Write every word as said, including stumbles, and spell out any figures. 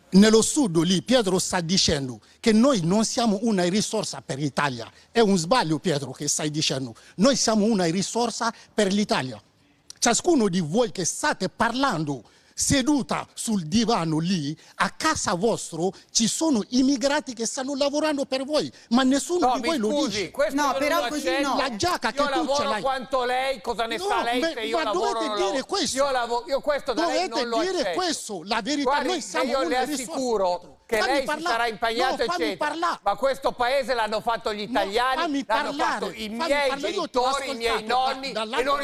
nello sud lì Pietro sta dicendo che noi non siamo una risorsa per l'Italia. È un sbaglio, Pietro, che stai dicendo. Noi siamo una risorsa per l'Italia. Ciascuno di voi che state parlando seduta sul divano lì, a casa vostro ci sono immigrati che stanno lavorando per voi, ma nessuno no, di voi scusi, lo dice. Questo no, io però non così accetto. no. La giacca io che tu ce lavoro l'hai. quanto lei, cosa ne No, sa lei ma- se io ma lavoro dovete non dire lavoro? questo. Io, lavoro, io questo da lei Dovete non lo dire accetto. questo, la verità. Guardi, Noi siamo io le una risorsa, assicuro Pietro. che Fammi lei parlare. si sarà impegnato, No, fammi eccetera. parlare. Ma questo paese l'hanno fatto gli italiani, fammi l'hanno parlare. fatto i Fammi miei parlare. Io ti ho genitori, i miei ascoltato da- nonni, e dall'altra non